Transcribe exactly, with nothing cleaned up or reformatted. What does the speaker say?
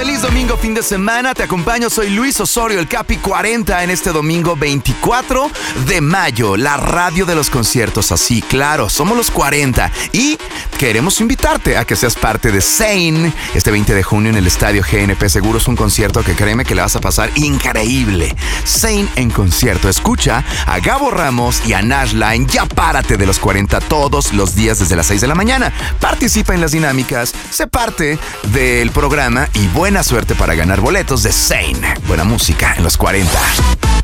Feliz domingo, fin de semana. Te acompaño, soy Luis Osorio, el Capi cuarenta, en este domingo veinticuatro de mayo. La radio de los conciertos, así, claro, somos los cuarenta. Y queremos invitarte a que seas parte de Zayn este veinte de junio en el Estadio G N P Seguros. Un concierto que créeme que le vas a pasar increíble. Zayn en concierto. Escucha a Gabo Ramos y a Nashline. Ya párate de los cuarenta todos los días desde las seis de la mañana. Participa en las dinámicas, sé parte del programa y buena suerte para ganar boletos de Zayn. Buena música en los cuarenta.